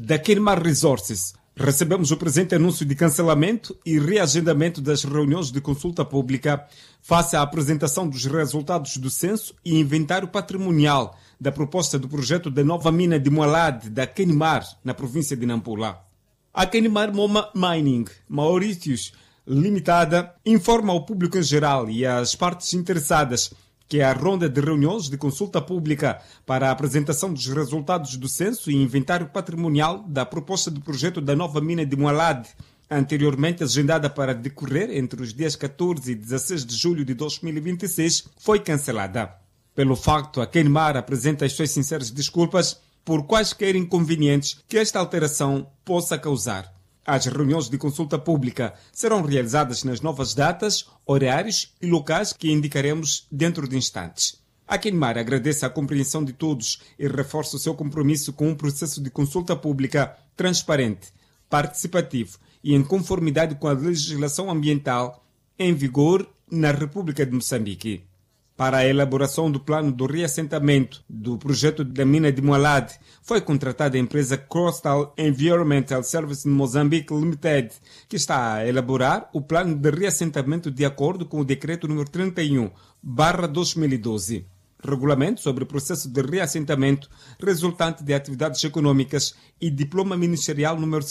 da Kenmar Resources. Recebemos o presente anúncio de cancelamento e reagendamento das reuniões de consulta pública face à apresentação dos resultados do censo e inventário patrimonial da proposta do projeto da nova mina de Mualade da Kenmar, na província de Nampula. A Kenmar Moma Mining Mauritius Limitada informa ao público em geral e às partes interessadas que a ronda de reuniões de consulta pública para a apresentação dos resultados do censo e inventário patrimonial da proposta do projeto da nova mina de Mualade, anteriormente agendada para decorrer entre os dias 14 e 16 de julho de 2026, foi cancelada. Pelo facto, a Kenmar apresenta as suas sinceras desculpas por quaisquer inconvenientes que esta alteração possa causar. As reuniões de consulta pública serão realizadas nas novas datas, horários e locais que indicaremos dentro de instantes. A Kenmar agradece a compreensão de todos e reforça o seu compromisso com um processo de consulta pública transparente, participativo e em conformidade com a legislação ambiental em vigor na República de Moçambique. Para a elaboração do plano do reassentamento do projeto da mina de Mualade, foi contratada a empresa Coastal Environmental Services Mozambique Limited, que está a elaborar o plano de reassentamento de acordo com o Decreto nº 31/2012, regulamento sobre o processo de reassentamento resultante de atividades econômicas e diploma ministerial número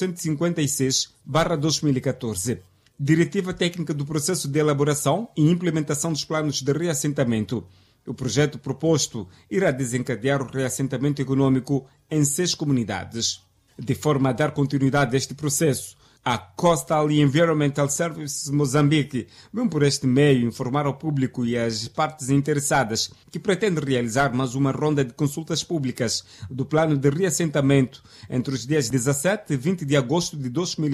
156/2014. Diretiva técnica do processo de elaboração e implementação dos planos de reassentamento. O projeto proposto irá desencadear o reassentamento econômico em 6 comunidades. De forma a dar continuidade a este processo, a Coastal Environmental Services Moçambique vem por este meio informar ao público e às partes interessadas que pretende realizar mais uma ronda de consultas públicas do plano de reassentamento entre os dias 17 e 20 de agosto de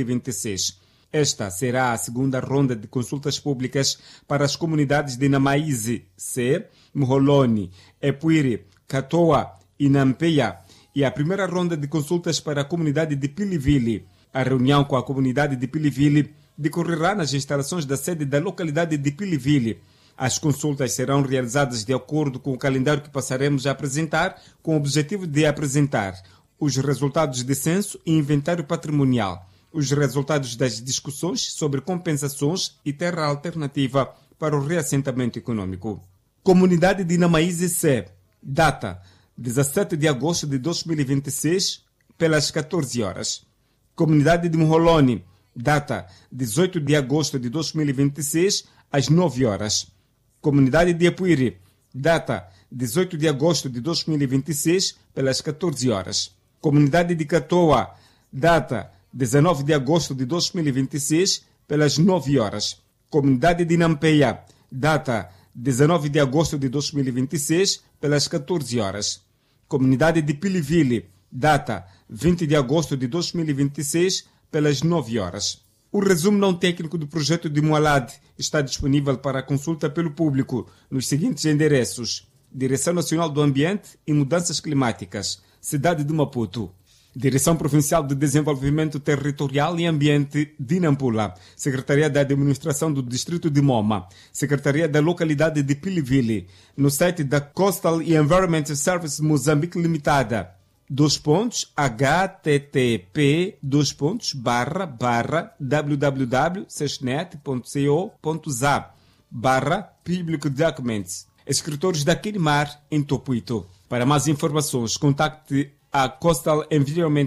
2026. Esta será a segunda ronda de consultas públicas para as comunidades de Namaize, C, Mholoni, Epuire, Katoa e Nampeia e a primeira ronda de consultas para a comunidade de Pilivili. A reunião com a comunidade de Pilivili decorrerá nas instalações da sede da localidade de Pilivili. As consultas serão realizadas de acordo com o calendário que passaremos a apresentar, com o objetivo de apresentar os resultados de censo e inventário patrimonial, os resultados das discussões sobre compensações e terra alternativa para o reassentamento econômico. Comunidade de Namaize C. Data: 17 de agosto de 2026, pelas 14 horas. Comunidade de Mholoni. Data: 18 de agosto de 2026, às 9 horas. Comunidade de Epuire. Data: 18 de agosto de 2026, pelas 14 horas. Comunidade de Katoa. Data: 19 de agosto de 2026, pelas 9 horas. Comunidade de Nampeia. Data: 19 de agosto de 2026, pelas 14 horas. Comunidade de Pilivili. Data: 20 de agosto de 2026, pelas 9 horas. O resumo não técnico do projeto de Mualade está disponível para consulta pelo público nos seguintes endereços: Direção Nacional do Ambiente e Mudanças Climáticas, Cidade de Maputo. Direção Provincial de Desenvolvimento Territorial e Ambiente de Nampula, Secretaria da Administração do Distrito de Moma, Secretaria da Localidade de Pilivili, no site da Coastal Environmental Services Mozambique Limitada, http://www.sesnet.co.za/public documents. Escritores da Kenmar em Topuito. Para mais informações, contacte a Coastal Environmental